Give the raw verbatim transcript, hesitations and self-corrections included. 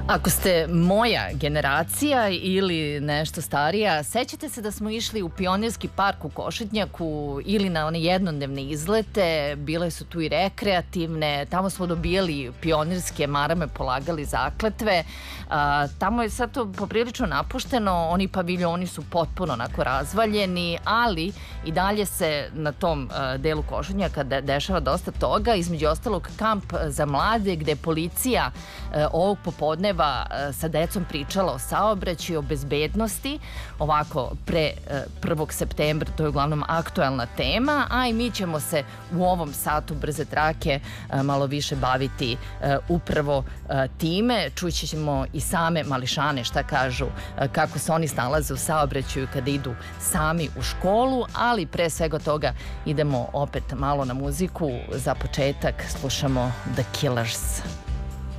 Ako ste moja generacija ili nešto starija, sećate se da smo išli u Pionirski park u Košutnjaku ili na one jednodnevne izlete, bile su tu i rekreativne, tamo smo dobijali pionirske marame, polagali zakletve. A, tamo je sad to poprilično napušteno, oni paviljoni su potpuno onako razvaljeni, ali i dalje se na tom a, delu Košutnjaka de, dešava dosta toga, između ostalog kamp za mlade gde policija a, ovog popodneva sa decom pričala o saobraćaju, o bezbednosti, ovako pre prvog septembra, to je uglavnom aktuelna tema, a i mi ćemo se u ovom satu brze trake malo više baviti upravo time. Čući ćemo i same mališane šta kažu, kako se oni snalaze u saobraćaju kada idu sami u školu, ali pre svega toga idemo opet malo na muziku. Za početak slušamo The Killers.